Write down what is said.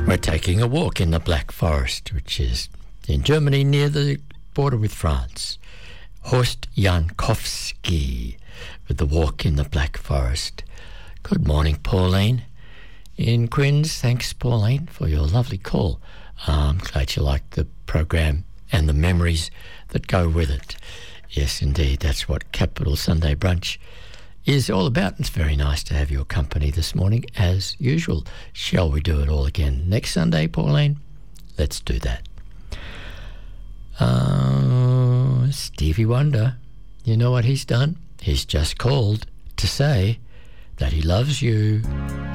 We're taking a walk in the Black Forest, which is in Germany near the border with France. Horst Jankowski with the walk in the Black Forest. Good morning, Pauline. In Quinns, thanks, Pauline, for your lovely call. I'm glad you like the program and the memories that go with it. Yes, indeed, that's what Capital Sunday Brunch is all about. It's very nice to have your company this morning, as usual. Shall we do it all again next Sunday, Pauline? Let's do that. Stevie Wonder, you know what he's done? He's just called to say that he loves you.